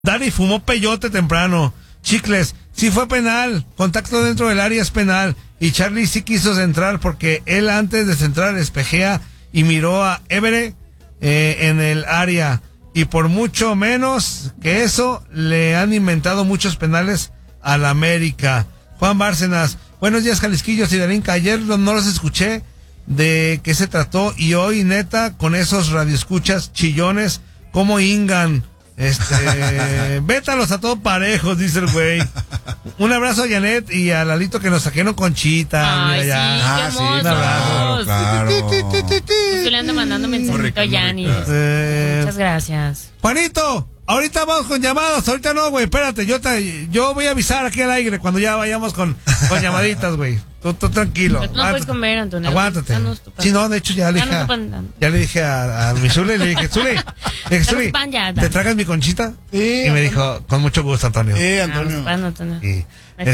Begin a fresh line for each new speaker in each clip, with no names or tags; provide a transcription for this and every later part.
Dani fumó peyote temprano. Chicles, sí fue penal. Contacto dentro del área es penal. Y Charlie sí quiso centrar porque él antes de centrar espejea y miró a Évere en el área. Y por mucho menos que eso, le han inventado muchos penales al América. Juan Bárcenas, buenos días Jalisquillos y Darinka. Ayer no los escuché de qué se trató y hoy neta con esos radioescuchas chillones como hingan. Vétalos a todos parejos, dice el güey. Un abrazo a Janet y a Lalito que nos saqueron Conchita.
Ay,
mira
sí,
ya.
qué
Un abrazo.
Claro.
Yo le ando mandando mensajito a Yanni. Muchas gracias.
Juanito, ahorita vamos con llamadas, ahorita no, güey, espérate, yo voy a avisar aquí al aire cuando ya vayamos con lllamaditas, güey. Tú tranquilo.
Pero tú no puedes comer, Antonio.
Aguántate. Sí, no, de hecho ya le dije a mi Zule, le dije, Zule, ¿te tragas mi Conchita?
Sí.
Y me dijo, con mucho gusto, Antonio.
Sí, Antonio.
Y,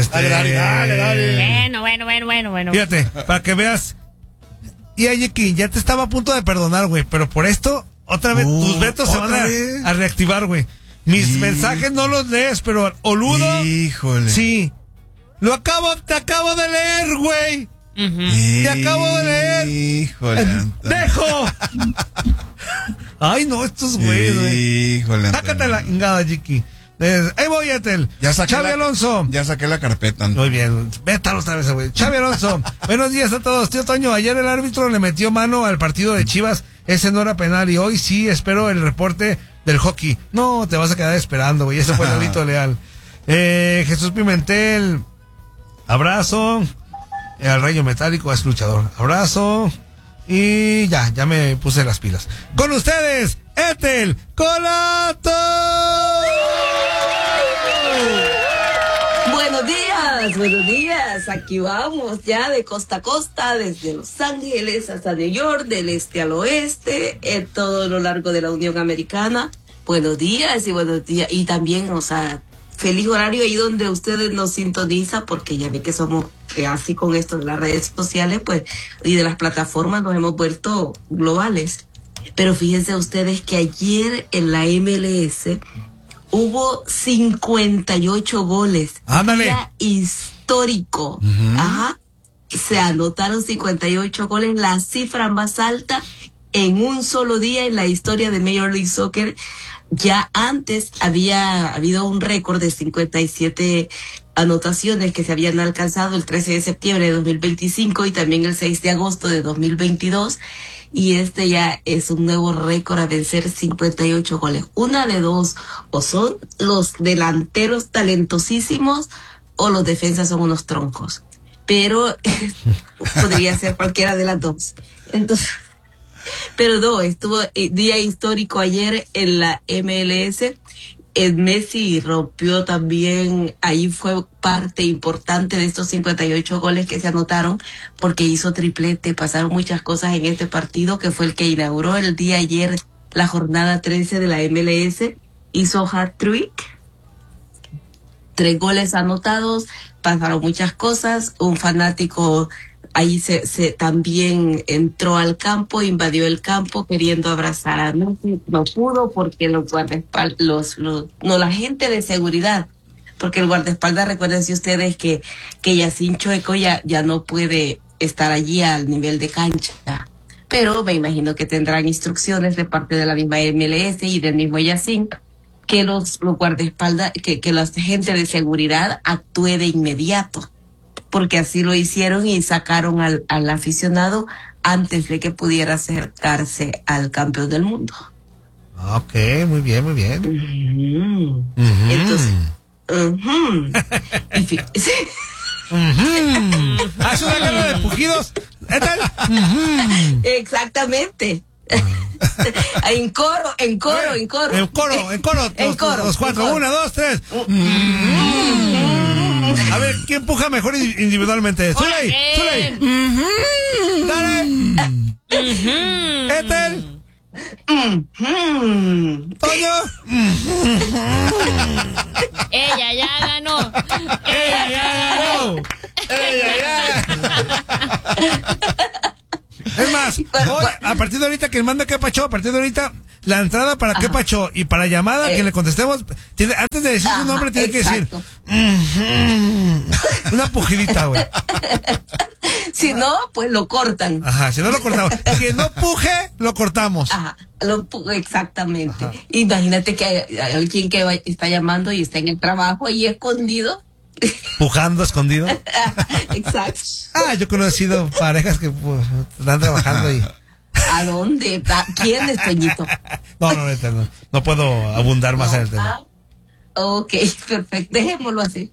Dale.
Bueno.
Fíjate, para que veas. Y Ayeki, ya te estaba a punto de perdonar, güey, pero por esto, otra vez, tus vetos se van a reactivar, güey. Mis mensajes no los lees, pero Oludo.
Híjole.
Sí. Te acabo de leer, güey. Te acabo de leer.
Híjole.
¡Dejo! Ay, no, estos güeyes, güey.
Híjole.
Sácate la ingada, Jiki. Ahí voy, Etel. Xavi Alonso.
Ya saqué la carpeta.
Muy bien. Vétalo otra vez, güey. Xavi Alonso. Buenos días a todos. Tío Toño, ayer el árbitro le metió mano al partido de Chivas. Ese no era penal. Y hoy sí espero el reporte del hockey. No, te vas a quedar esperando, güey. Ese fue Lalito Leal. Jesús Pimentel. Abrazo. Al Rayo Metálico es luchador. Abrazo. Y ya me puse las pilas. Con ustedes, Etel Colato.
Buenos días. Aquí vamos ya de costa a costa, desde Los Ángeles hasta New York, del este al oeste, en todo lo largo de la Unión Americana. Buenos días. Y también, feliz horario ahí donde ustedes nos sintonizan, porque ya ve que somos así con esto de las redes sociales, pues, y de las plataformas nos hemos vuelto globales. Pero fíjense ustedes que ayer en la MLS hubo 58 goles.
¡Ándale!
Día histórico. Ajá. Se anotaron 58 goles, la cifra más alta en un solo día en la historia de Major League Soccer. Ya antes había habido un récord de 57 anotaciones que se habían alcanzado el 13 de septiembre de 2025 y también el 6 de agosto de 2022. Y este ya es un nuevo récord a vencer, 58 goles. Una de dos, o son los delanteros talentosísimos o los defensas son unos troncos. Pero podría ser cualquiera de las dos. Entonces, pero no, estuvo día histórico ayer en la MLS. Messi rompió también, ahí fue parte importante de estos 58 goles que se anotaron, porque hizo triplete. Pasaron muchas cosas en este partido, que fue el que inauguró el día ayer la jornada 13 de la MLS. Hizo hat-trick, 3 goles anotados, pasaron muchas cosas. Un fanático ahí se también entró al campo, invadió el campo queriendo abrazar a Messi. No pudo porque los guardaespaldas, la gente de seguridad, porque el guardaespaldas, recuérdense ustedes que Yacine Chueco ya no puede estar allí al nivel de cancha. Pero me imagino que tendrán instrucciones de parte de la misma MLS y del mismo Yacine, que los guardaespaldas, que la gente de seguridad actúe de inmediato, porque así lo hicieron y sacaron al aficionado antes de que pudiera acercarse al campeón del mundo.
Ok, muy bien.
Entonces,
¿Haz una guerra de pujidos?
Exactamente. En coro.
Los cuatro. 1, 2, 3. A ver, ¿quién empuja mejor individualmente? ¡Zuley! ¡Dale! ¡Etel! ¡Toño!
Ella ya ganó.
Es más, Hoy, a partir de ahorita, quien manda qué pacho, a partir de ahorita, la entrada para qué pacho y para llamada, que le contestemos, antes de decir su nombre, tiene que decir una pujidita, güey.
Si no, pues lo cortan.
Ajá, si no lo cortamos. Que no puje, lo cortamos.
Ajá, exactamente. Ajá. Imagínate que hay alguien que está llamando y está en el trabajo y escondido.
Pujando escondido.
Exacto.
Yo he conocido parejas que pues, están trabajando y...
¿A dónde? ¿Quién es, Toñito?
No puedo abundar más en el tema.
Ok, perfecto. Dejémoslo así.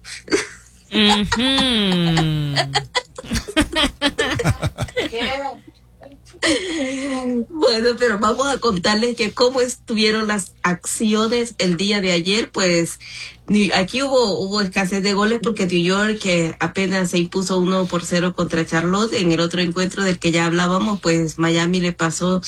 Bueno, pero vamos a contarles que cómo estuvieron las acciones el día de ayer. Pues aquí hubo escasez de goles porque New York, que apenas se impuso 1-0 contra Charlotte. En el otro encuentro del que ya hablábamos, pues Miami le pasó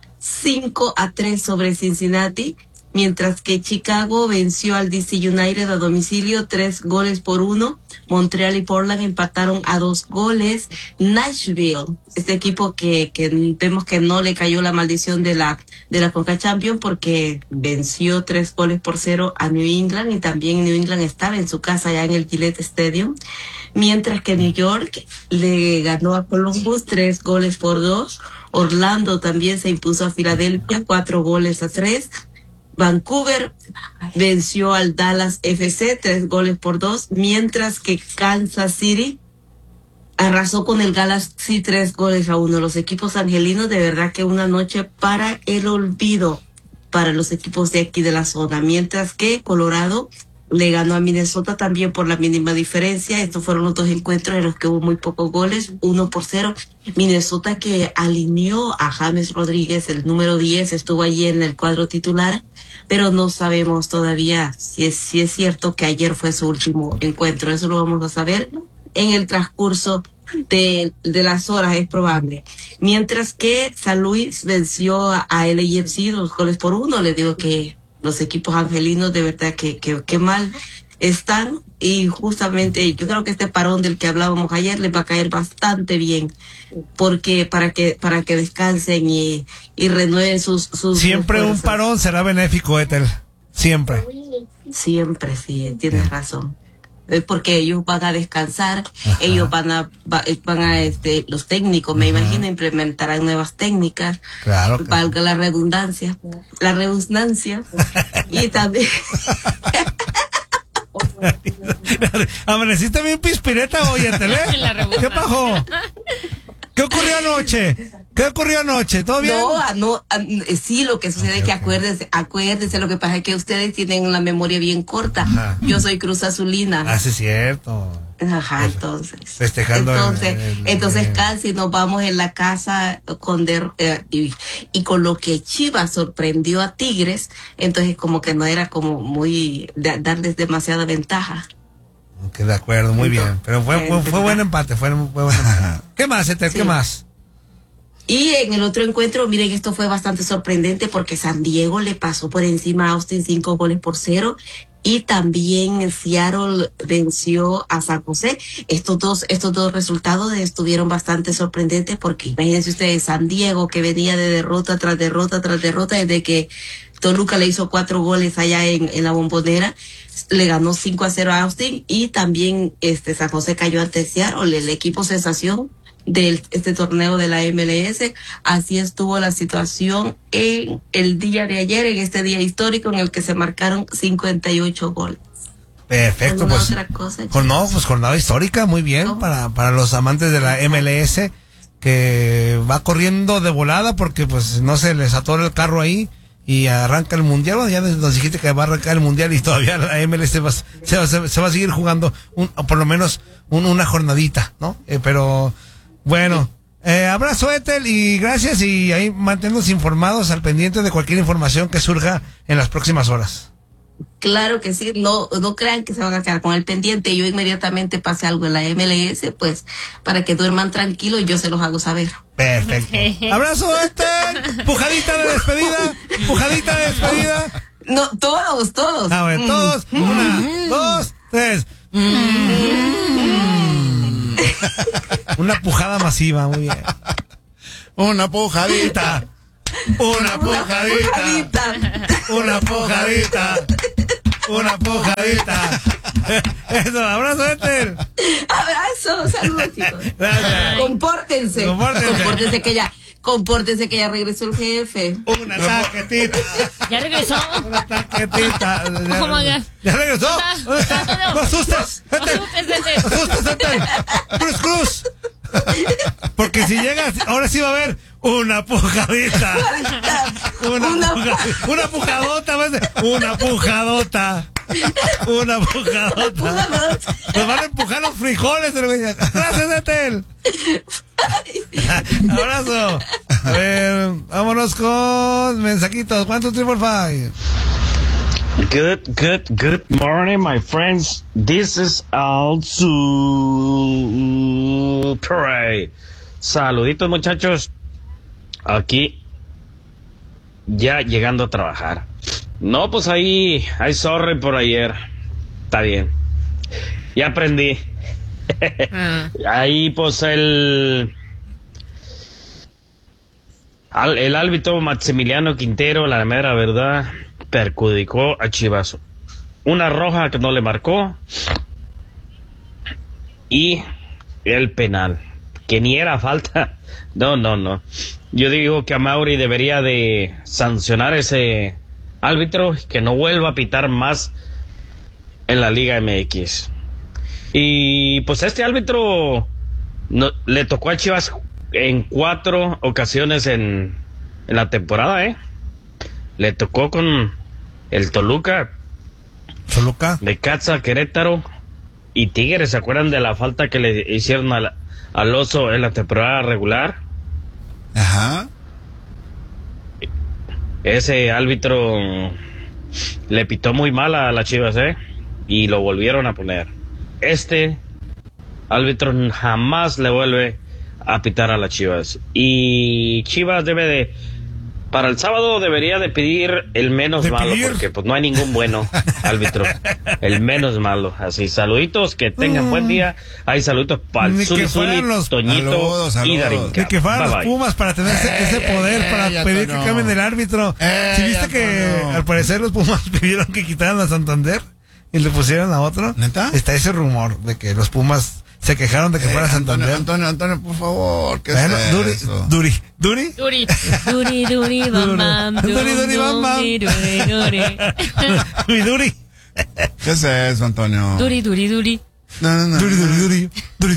5-3 sobre Cincinnati, mientras que Chicago venció al DC United a domicilio 3-1. Montreal y Portland empataron a 2 goles. Nashville, este equipo que vemos que no le cayó la maldición de la Conca Champions porque venció 3-0 a New England, y también New England estaba en su casa ya en el Gillette Stadium, mientras que New York le ganó a Columbus 3-2. Orlando también se impuso a Filadelfia 4-3. Vancouver venció al Dallas FC 3-2, mientras que Kansas City arrasó con el Galaxy 3-1. Los equipos angelinos, de verdad que una noche para el olvido para los equipos de aquí de la zona, mientras que Colorado le ganó a Minnesota también por la mínima diferencia. Estos fueron los dos encuentros en los que hubo muy pocos goles, 1-0. Minnesota, que alineó a James Rodríguez, el número 10, estuvo allí en el cuadro titular, pero no sabemos todavía si es cierto que ayer fue su último encuentro. Eso lo vamos a saber en el transcurso de las horas, es probable. Mientras que San Luis venció a LAFC 2-1. Les digo que los equipos angelinos de verdad que mal están, y justamente yo creo que este parón del que hablábamos ayer les va a caer bastante bien, porque para que descansen y renueven sus
siempre fuerzas. Un parón será benéfico, Ethel, siempre
sí, tienes razón, porque ellos van a descansar. Ajá. Ellos van a los técnicos, me imagino, implementarán nuevas técnicas,
claro,
valga la redundancia y también
amaneciste bien pispireta hoy, Tele. ¿Qué pasó? ¿Qué ocurrió anoche? ¿Todo bien?
Sí, lo que sucede es que acuérdese, lo que pasa es que ustedes tienen una memoria bien corta. Ajá. Yo soy Cruz Azulina.
Sí, es cierto.
Ajá, entonces.
Festejando.
Entonces casi nos vamos en la casa y con lo que Chivas sorprendió a Tigres, entonces como que no era como muy darles demasiada ventaja.
Ok, de acuerdo, muy bien. Pero fue buen empate, fue buen empate. ¿Qué más, Ethel? Sí. ¿Qué más?
Y en el otro encuentro, miren, esto fue bastante sorprendente porque San Diego le pasó por encima a Austin 5-0. Y también Seattle venció a San José. Estos dos resultados estuvieron bastante sorprendentes porque imagínense ustedes, San Diego, que venía de derrota tras derrota, desde que Toluca le hizo 4 goles allá en la Bombonera, le ganó 5-0 a Austin, y también San José cayó ante Seattle, el equipo sensación de este torneo de la MLS. Así estuvo la situación en el día de ayer, en este día histórico en el que se marcaron 58 goles.
Perfecto, pues jornada histórica, muy bien, para los amantes de la MLS, que va corriendo de volada porque pues no se les atora el carro ahí y arranca el mundial. Bueno, ya nos dijiste que va a arrancar el mundial y todavía la MLS se va a seguir jugando por lo menos una jornadita, ¿no? Pero bueno, abrazo, Ethel, y gracias, y ahí manténnos informados al pendiente de cualquier información que surja en las próximas horas.
Claro que sí, no crean que se van a quedar con el pendiente. Yo inmediatamente pase algo en la MLS, pues para que duerman tranquilos, yo se los hago saber.
Perfecto. Abrazo, Ethel. Pujadita de despedida.
No, todos.
A ver, todos. 1, 2, 3. Una pujada masiva, muy bien.
Una pujadita.
Una pujadita. Una pujadita. Una pujadita. Eso, abrazo, Ethel.
Abrazo, saludos, chicos.
Gracias.
Compórtense. Compórtense que ya regresó el jefe.
Una taquetita.
¿Ya regresó?
Una taquetita.
¿Cómo ya?
¿Ya regresó?
¿Dónde está?
No asustes.
No asustes, Ethel.
Asustes, Ethel. Cruz. Porque si llegas, ahora sí va a haber una pujadita. Una pujadota. Una pujadota. Una pujadota. Nos van a empujar los frijoles. Gracias, Ethel. Abrazo. A ver, vámonos con mensajitos. 1, 2, 3, 4, 5.
Good morning, my friends. This is Al Super. Saluditos, muchachos. Aquí, ya llegando a trabajar. No, pues ahí sorry por ayer. Está bien. Ya aprendí. Ahí, pues el árbitro Maximiliano Quintero, la mera verdad, perjudicó a Chivas. Una roja que no le marcó y el penal, que ni era falta. No. Yo digo que a Mauri debería de sancionar ese árbitro, que no vuelva a pitar más en la Liga MX. Y pues este árbitro le tocó a Chivas en 4 ocasiones en la temporada, Le tocó con el Toluca, Necaxa, Querétaro y Tigres. ¿Se acuerdan de la falta que le hicieron al Oso en la temporada regular?
Ajá.
Ese árbitro le pitó muy mal a las Chivas, y lo volvieron a poner. Este árbitro jamás le vuelve a pitar a las Chivas. Y Chivas para el sábado debería de pedir el menos malo, porque pues no hay ningún bueno árbitro. El menos malo. Así, saluditos, que tengan buen día. Hay saluditos para el Zuli, Toñito y Darinka.
De que fueran los Pumas para tener ese poder para pedir que cambien el árbitro. ¿Sí viste que al parecer los Pumas pidieron que quitaran a Santander y le pusieran a otro?
¿Neta?
Está ese rumor de que los Pumas se quejaron de que fuera Santander.
Antonio, por favor, ¿qué
bueno,
es eso?
Duri,
bam, bam.
Mi Duri.
¿Qué es eso, Antonio?
Duri.
No.
Duri.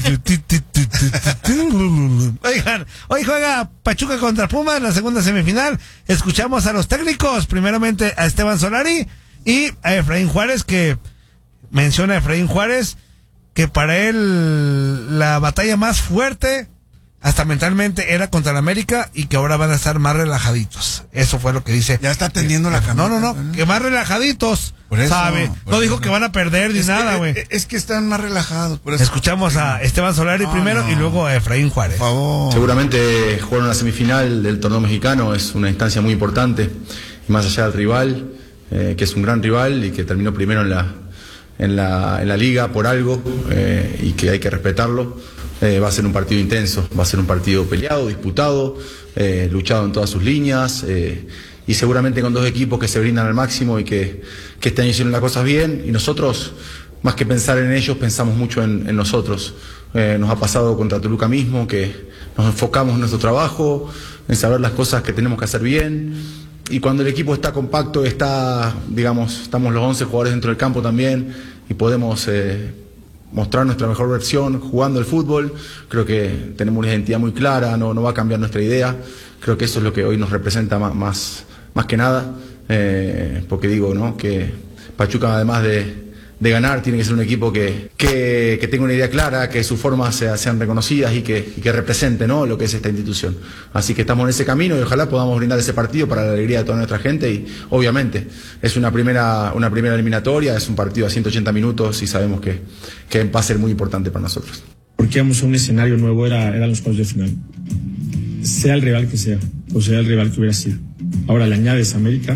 Oigan, hoy juega Pachuca contra Pumas en la segunda semifinal. Escuchamos a los técnicos, primeramente a Esteban Solari y a Efraín Juárez, que menciona a Efraín Juárez que para él la batalla más fuerte, hasta mentalmente, era contra el América y que ahora van a estar más relajaditos. Eso fue lo que dice.
Ya está tendiendo la camisa.
No, que más relajaditos,
por eso,
¿sabe? No dijo que van a perder ni nada, güey.
Es que están más relajados, por eso.
Escuchamos a Esteban Solari primero y luego a Efraín Juárez.
Por favor.
Seguramente jugar una semifinal del torneo mexicano es una instancia muy importante, y más allá del rival, que es un gran rival y que terminó primero en la liga por algo, y que hay que respetarlo. Va a ser un partido intenso, va a ser un partido peleado, disputado, luchado en todas sus líneas, y seguramente con dos equipos que se brindan al máximo y que este año hicieron las cosas bien, y nosotros, más que pensar en ellos, pensamos mucho en nosotros. Nos ha pasado contra Toluca mismo, que nos enfocamos en nuestro trabajo, en saber las cosas que tenemos que hacer bien, y cuando el equipo está compacto, estamos los 11 jugadores dentro del campo también, y podemos mostrar nuestra mejor versión jugando el fútbol. Creo que tenemos una identidad muy clara, no va a cambiar nuestra idea. Creo que eso es lo que hoy nos representa más que nada, porque digo, ¿no?, que Pachuca, además de ganar, tiene que ser un equipo que tenga una idea clara, que sus formas sean reconocidas y que represente, ¿no?, lo que es esta institución. Así que estamos en ese camino y ojalá podamos brindar ese partido para la alegría de toda nuestra gente. Y obviamente es una primera eliminatoria, es un partido a 180 minutos y sabemos que va a ser muy importante para nosotros.
Porque íbamos a un escenario nuevo, eran los cuartos de final. Sea el rival que sea, o sea el rival que hubiera sido. Ahora le añades a América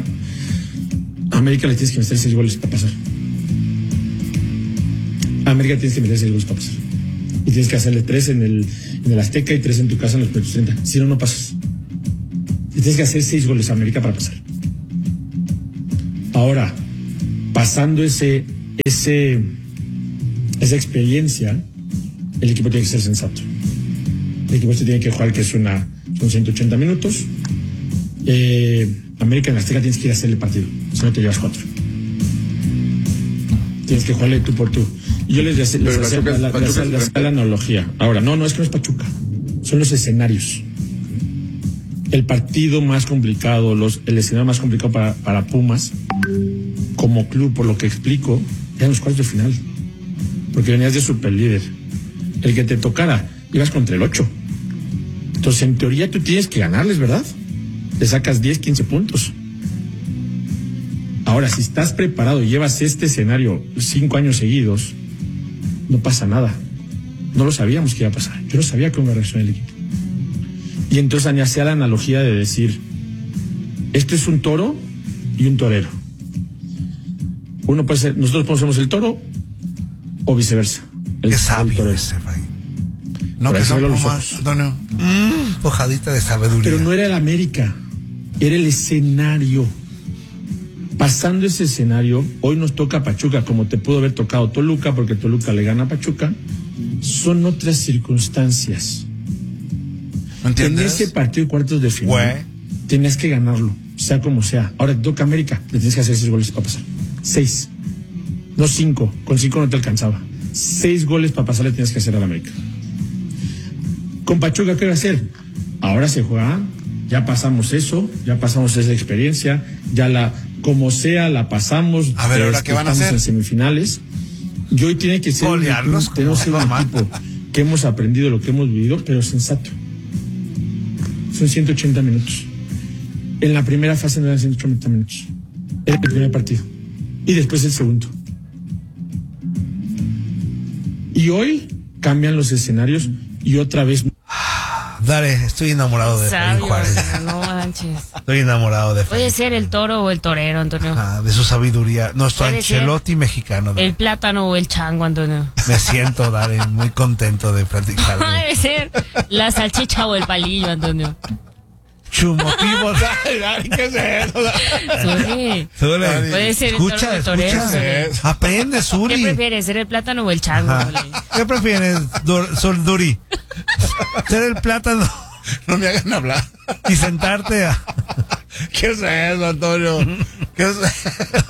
le tienes que meter 6 goles para pasar. A América tienes que meter 6 goles para pasar. Y tienes que hacerle 3 en el Azteca y 3 en tu casa en los primeros 30. Si no, no pasas. Y tienes que hacer 6 goles a América para pasar. Ahora, pasando esa experiencia, el equipo tiene que ser sensato. El equipo se tiene que jugar, que son 180 minutos. América en la Azteca tienes que ir a hacerle partido, si no te llevas 4. Tienes que jugarle tú por tú. Y yo les hacía la analogía. Ahora, no es que no es Pachuca, son los escenarios. El partido más complicado, el escenario más complicado para Pumas, como club, por lo que explico, eran los cuartos de final. Porque venías de superlíder. El que te tocara, ibas contra el 8. Entonces, en teoría, tú tienes que ganarles, ¿verdad? Te sacas 10, 15 puntos. Ahora, si estás preparado y llevas este escenario 5 años seguidos, no pasa nada. No lo sabíamos que iba a pasar. Yo no sabía cómo iba a reaccionar el equipo. Y entonces hacía la analogía de decir, esto es un toro y un torero. Uno puede ser, nosotros podemos ser el toro o viceversa.
Qué sabio ese,
no, que son Pumas, Antonio.
Hojadita de sabiduría.
Pero no era el América, era el escenario. Pasando ese escenario, hoy nos toca Pachuca, como te pudo haber tocado Toluca, porque Toluca le gana a Pachuca. Son otras circunstancias. En ese partido de cuartos de final, tienes que ganarlo, sea como sea. Ahora te toca América, le tienes que hacer 6 goles para pasar. 6, no 5. Con 5 no te alcanzaba. 6 goles para pasar le tienes que hacer al América. Con Pachuca, ¿qué va a hacer? Ahora se juega, ya pasamos eso, ya pasamos esa experiencia, como sea, la pasamos.
A ver, ¿ahora qué van a hacer?
En semifinales. Y hoy tiene que ser
tenemos
que ser un equipo que hemos aprendido lo que hemos vivido, pero sensato. Son 180 minutos. En la primera fase no eran 180 minutos. Era el primer partido. Y después el segundo. Y hoy cambian los escenarios y otra vez.
Dale, estoy enamorado de Efraín Juárez.
No manches.
Estoy enamorado de Efraín.
Puede ser el toro o el torero, Antonio.
De su sabiduría. Nuestro Ancelotti mexicano.
El plátano o el chango, Antonio.
Me siento, Dale, muy contento de platicar.
Debe ser la salchicha o el palillo, Antonio.
Chumotivo. ¿Qué es eso?
Zuli. Puede ser
Escucha,
el toro o el torero.
Aprende, Zuli.
¿Qué prefieres, ser el plátano o el chango?
¿Qué prefieres, Duri? Ser el plátano.
No me hagan hablar.
Y sentarte a...
¿Qué es eso, Antonio? ¿Qué es eso?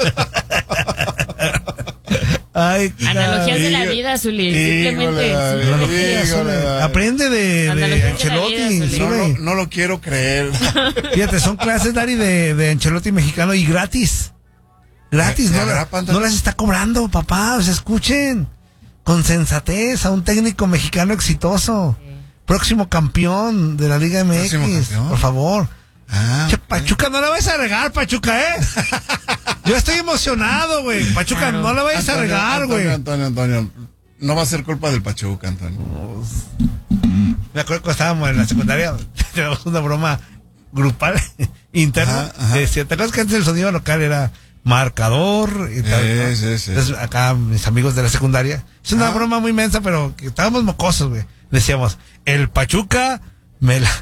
Ay,
analogías de la vida, Zuli. Simplemente.
Aprende de Ancelotti.
No lo quiero creer.
Fíjate, son clases, Dari, de Ancelotti mexicano y gratis. Gratis, no las está cobrando, papá. O sea, escuchen. Con sensatez a un técnico mexicano exitoso. Próximo campeón de la Liga MX. Por favor. Pachuca, no la vayas a regar, Pachuca, Yo estoy emocionado, güey. Pachuca, no la vayas a regar, güey.
Antonio. No va a ser culpa del Pachuca, Antonio.
Me acuerdo cuando estábamos en la secundaria, teníamos una broma grupal, interna. ¿Te acuerdas que antes el sonido local era marcador y tal?
Sí.
Entonces, acá mis amigos de la secundaria, es una broma muy mensa, pero que estábamos mocosos, güey. Decíamos, el Pachuca me la...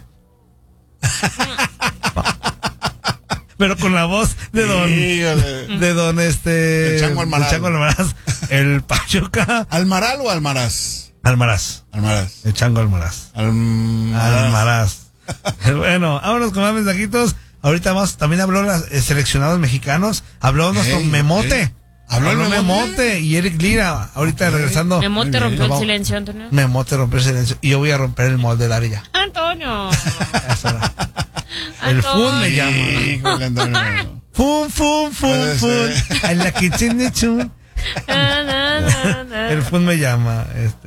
Pero con la voz de don
el Chango
Almaraz. El Pachuca.
¿Almaral o Almaraz?
Almaraz. El Chango Almaraz. Almaraz. Bueno, vámonos con más mensajitos. Ahorita más, también habló los seleccionados mexicanos. Habló nuestro Memote. Habló Memote y Eric Lira. Ahorita regresando.
Memote rompió el silencio, Antonio.
Memote rompió el silencio. Y yo voy a romper el molde de Daria.
Antonio.
El Fun me llama. Fun. En la kitchen. El Fun me llama.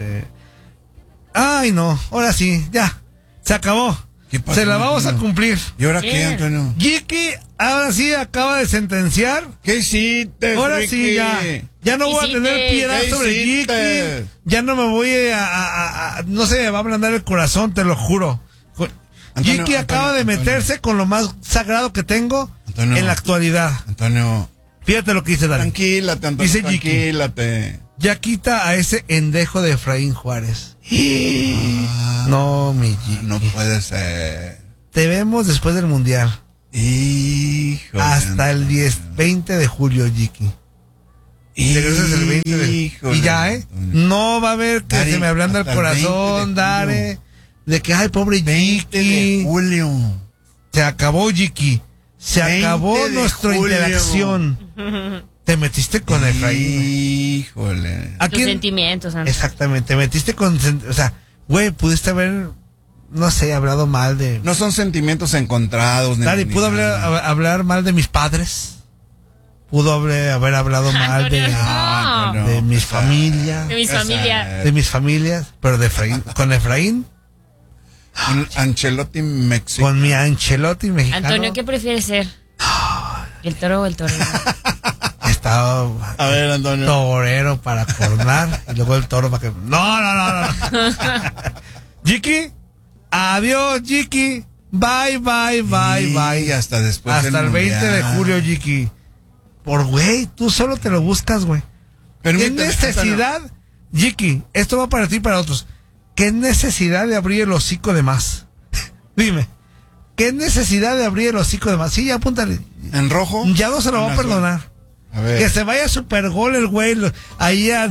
Ay, no. Ahora sí, ya. Se acabó. Se la vamos a cumplir.
¿Y ahora qué, Antonio?
Giki, ahora sí acaba de sentenciar.
¿Qué hiciste?
Ahora sí, ya no voy a tener piedad sobre Giki. Ya no me voy no se me va a ablandar el corazón, te lo juro. Giki acaba de meterse con lo más sagrado que tengo en la actualidad.
Antonio.
Fíjate lo que dice Dani.
Tranquilate, Antonio.
Dice
tranquilate.
Ya quita a ese endejo de Efraín Juárez. No, mi Jiki.
No puede ser.
Te vemos después del Mundial.
Híjole.
Hasta el 20 de julio, Jiki. Regresas el 20 de
Híjole,
y ya, no va a haber que
Dari,
se me ablanda el
hasta el 20
corazón,
de
Dare. De que, ay, pobre
20 de
Jiki.
julio.
Se acabó, Jiki. Se
20
acabó
de
nuestra
julio.
interacción. Te metiste con Efraín.
Híjole.
¿A
Tus
quién?
sentimientos, Santo.
Exactamente, te metiste con... O sea, güey, pudiste haber, no sé, hablado mal de...
No son sentimientos encontrados.
Dari, ¿pudo hablar mal de mis padres? ¿Pudo haber hablado mal de,
Antonio,
de mis familias?
De mis familias.
De mis familias, pero de Efraín, con Efraín,
Un Ancelotti mexicano.
con mi Ancelotti mexicano.
Antonio, ¿qué prefieres ser? ¿El toro o el torero?
Estaba
A ver, Antonio.
torero para coronar y luego el toro para que... No. Jiki, adiós, Jiki. Bye.
Y hasta después
Hasta
del
el 20 de
Mundial.
julio, Jiki. Por güey, tú solo te lo buscas, güey. ¿Qué
Permíteme,
necesidad, Jiki? Esto va para ti y para otros. ¿Qué necesidad de abrir el hocico de más? Dime. ¿Qué necesidad de abrir el hocico de más? Sí, ya apúntale.
¿En rojo?
Ya no se lo va a
En azul.
perdonar.
A ver.
Que se vaya super gol el güey ahí a